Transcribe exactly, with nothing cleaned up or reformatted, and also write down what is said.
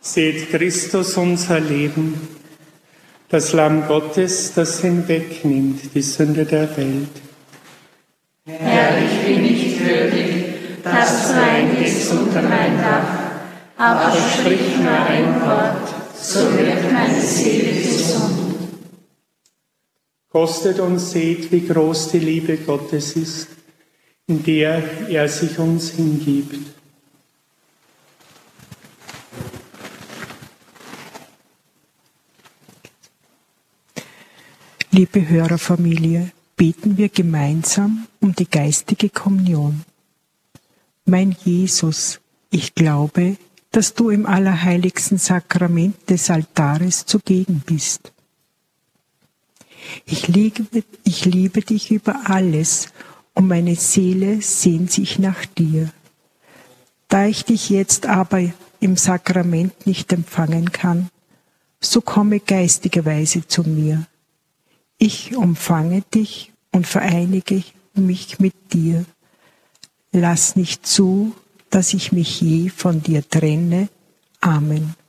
Seht Christus, unser Leben, das Lamm Gottes, das hinwegnimmt die Sünde der Welt. Herr, ich bin nicht würdig, dass du eingehst unter mein Dach, aber sprich nur ein Wort, so wird meine Seele gesund. Kostet und seht, wie groß die Liebe Gottes ist, in der er sich uns hingibt. Liebe Hörerfamilie, beten wir gemeinsam um die geistige Kommunion. Mein Jesus, ich glaube, dass du im allerheiligsten Sakrament des Altares zugegen bist. Ich liebe, ich liebe dich über alles und meine Seele sehnt sich nach dir. Da ich dich jetzt aber im Sakrament nicht empfangen kann, so komme geistigerweise zu mir. Ich umfange dich und vereinige mich mit dir. Lass nicht zu, dass ich mich je von dir trenne. Amen.